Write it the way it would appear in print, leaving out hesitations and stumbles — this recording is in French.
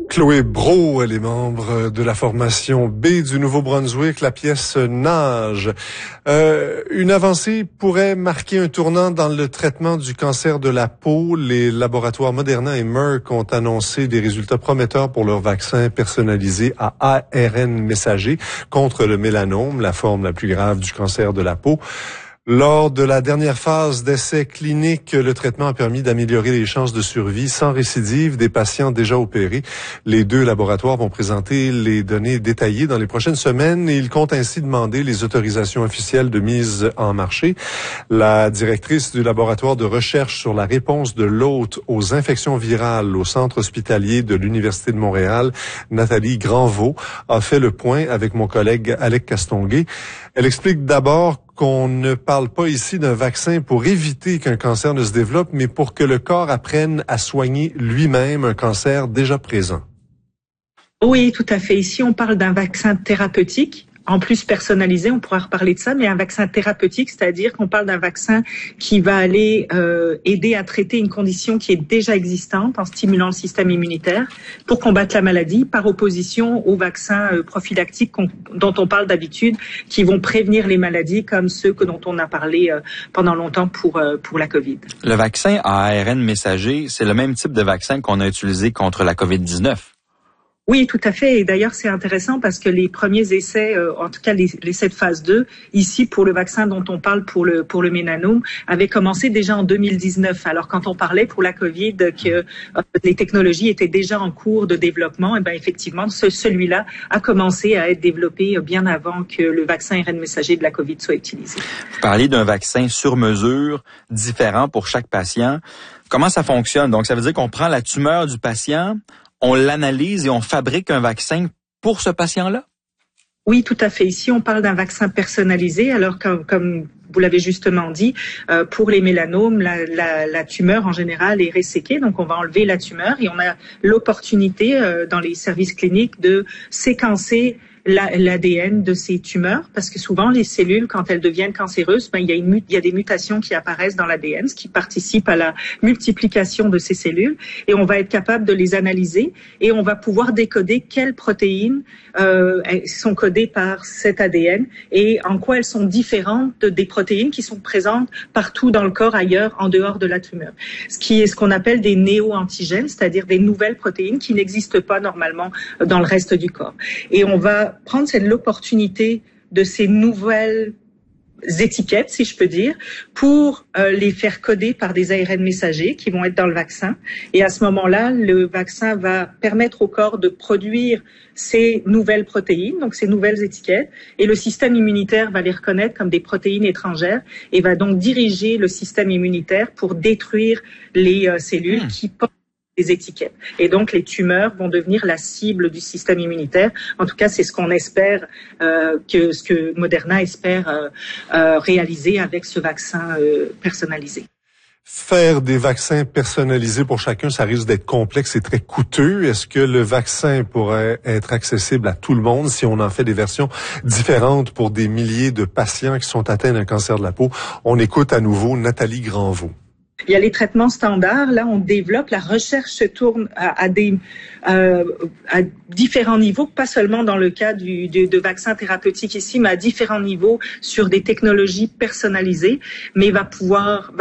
Chloé Brault, elle est membre de la formation B du Nouveau-Brunswick, la pièce Nage. Une avancée pourrait marquer un tournant dans le traitement du cancer de la peau. Les laboratoires Moderna et Merck ont annoncé des résultats prometteurs pour leur vaccin personnalisé à ARN messager contre le mélanome, la forme la plus grave du cancer de la peau. Lors de la dernière phase d'essai clinique, le traitement a permis d'améliorer les chances de survie sans récidive des patients déjà opérés. Les deux laboratoires vont présenter les données détaillées dans les prochaines semaines et ils comptent ainsi demander les autorisations officielles de mise en marché. La directrice du laboratoire de recherche sur la réponse de l'hôte aux infections virales au centre hospitalier de l'Université de Montréal, Nathalie Granvaux, a fait le point avec mon collègue Alec Castonguay. Elle explique d'abord qu'on ne parle pas ici d'un vaccin pour éviter qu'un cancer ne se développe, mais pour que le corps apprenne à soigner lui-même un cancer déjà présent. Oui, tout à fait. Ici, on parle d'un vaccin thérapeutique. En plus personnalisé, on pourra reparler de ça, mais un vaccin thérapeutique, c'est-à-dire qu'on parle d'un vaccin qui va aller aider à traiter une condition qui est déjà existante en stimulant le système immunitaire pour combattre la maladie, par opposition aux vaccins prophylactiques dont on parle d'habitude, qui vont prévenir les maladies comme ceux dont on a parlé pendant longtemps pour la COVID. Le vaccin à ARN messager, c'est le même type de vaccin qu'on a utilisé contre la COVID-19. Oui, tout à fait. Et d'ailleurs, c'est intéressant parce que les premiers essais, en tout cas les essais de phase 2, ici pour le vaccin dont on parle pour le mélanome, avaient commencé déjà en 2019. Alors quand on parlait pour la COVID que les technologies étaient déjà en cours de développement, et ben effectivement, celui-là a commencé à être développé bien avant que le vaccin ARN messager de la COVID soit utilisé. Vous parliez d'un vaccin sur mesure, différent pour chaque patient. Comment ça fonctionne? Donc, ça veut dire qu'on prend la tumeur du patient, on l'analyse et on fabrique un vaccin pour ce patient-là? Oui, tout à fait. Ici, on parle d'un vaccin personnalisé. Alors, comme vous l'avez justement dit, pour les mélanomes, la tumeur en général est resséquée. Donc, on va enlever la tumeur et on a l'opportunité dans les services cliniques de séquencer l'ADN de ces tumeurs, parce que souvent les cellules, quand elles deviennent cancéreuses, il y a des mutations qui apparaissent dans l'ADN, ce qui participe à la multiplication de ces cellules, et on va être capable de les analyser et on va pouvoir décoder quelles protéines sont codées par cet ADN et en quoi elles sont différentes des protéines qui sont présentes partout dans le corps ailleurs, en dehors de la tumeur. Ce qui est ce qu'on appelle des néo-antigènes, c'est-à-dire des nouvelles protéines qui n'existent pas normalement dans le reste du corps. Et on va prendre l'opportunité de ces nouvelles étiquettes, si je peux dire, pour les faire coder par des ARN messagers qui vont être dans le vaccin. Et à ce moment-là, le vaccin va permettre au corps de produire ces nouvelles protéines, donc ces nouvelles étiquettes, et le système immunitaire va les reconnaître comme des protéines étrangères et va donc diriger le système immunitaire pour détruire les cellules qui portent des étiquettes. Et donc, les tumeurs vont devenir la cible du système immunitaire. En tout cas, c'est ce qu'on espère, ce que Moderna espère réaliser avec ce vaccin personnalisé. Faire des vaccins personnalisés pour chacun, ça risque d'être complexe et très coûteux. Est-ce que le vaccin pourrait être accessible à tout le monde si on en fait des versions différentes pour des milliers de patients qui sont atteints d'un cancer de la peau? On écoute à nouveau Nathalie Granvaux. Il y a les traitements standards. Là, on développe. La recherche se tourne à différents niveaux, pas seulement dans le cas de vaccins thérapeutiques ici, mais à différents niveaux sur des technologies personnalisées, mais va